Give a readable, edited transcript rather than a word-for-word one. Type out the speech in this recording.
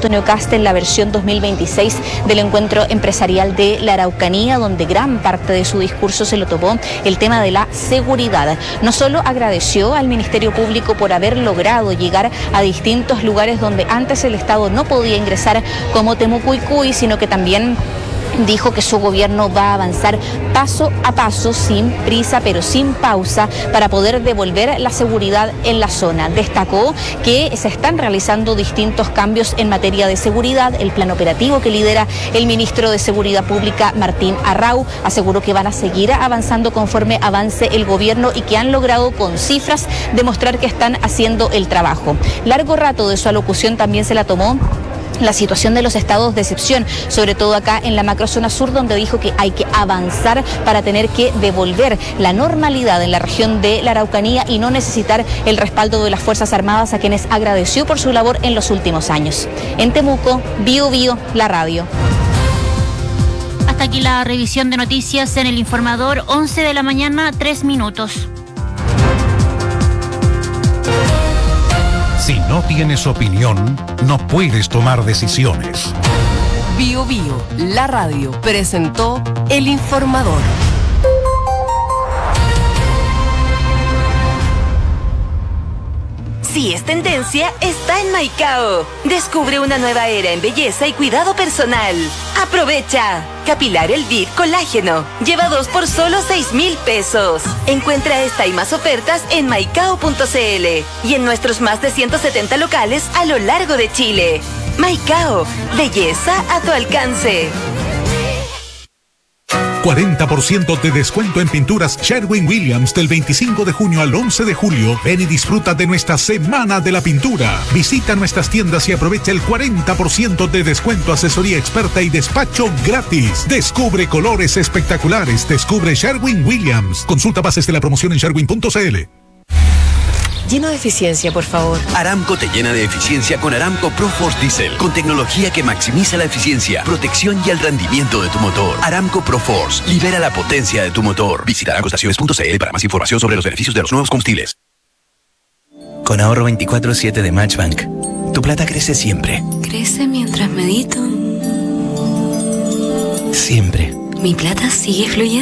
Antonio Kast en la versión 2026 del encuentro empresarial de la Araucanía, donde gran parte de su discurso se lo tomó el tema de la seguridad. No solo agradeció al Ministerio Público por haber logrado llegar a distintos lugares donde antes el Estado no podía ingresar, como Temucuicui, sino que también dijo que su gobierno va a avanzar paso a paso, sin prisa pero sin pausa, para poder devolver la seguridad en la zona. Destacó que se están realizando distintos cambios en materia de seguridad. El plan operativo que lidera el ministro de Seguridad Pública, Martín Arrau, aseguró que van a seguir avanzando conforme avance el gobierno y que han logrado con cifras demostrar que están haciendo el trabajo. Largo rato de su alocución también se la tomó la situación de los estados de excepción, sobre todo acá en la macrozona sur, donde dijo que hay que avanzar para tener que devolver la normalidad en la región de la Araucanía y no necesitar el respaldo de las Fuerzas Armadas, a quienes agradeció por su labor en los últimos años. En Temuco, Bio Bio, la radio. Hasta aquí la revisión de noticias en El Informador, 11 de la mañana, 3 minutos. Si no tienes opinión, no puedes tomar decisiones. Bio Bio, la radio, presentó El Informador. Si es tendencia, está en Maicao. Descubre una nueva era en belleza y cuidado personal. ¡Aprovecha! Capilar Elvive Colágeno. Lleva 2 por solo 6,000 pesos. Encuentra esta y más ofertas en maicao.cl y en nuestros más de 170 locales a lo largo de Chile. Maicao, belleza a tu alcance. 40% de descuento en pinturas Sherwin-Williams del 25 de junio al 11 de julio. Ven y disfruta de nuestra Semana de la Pintura. Visita nuestras tiendas y aprovecha el 40% de descuento, asesoría experta y despacho gratis. Descubre colores espectaculares. Descubre Sherwin-Williams. Consulta bases de la promoción en sherwin.cl. Lleno de eficiencia, por favor. Aramco te llena de eficiencia con Aramco ProForce Diesel, con tecnología que maximiza la eficiencia, protección y el rendimiento de tu motor. Aramco ProForce, libera la potencia de tu motor. Visita aramcoestaciones.cl para más información sobre los beneficios de los nuevos combustibles. Con ahorro 24/7 de Matchbank, tu plata crece siempre. Crece mientras medito. Siempre. Mi plata sigue fluyendo.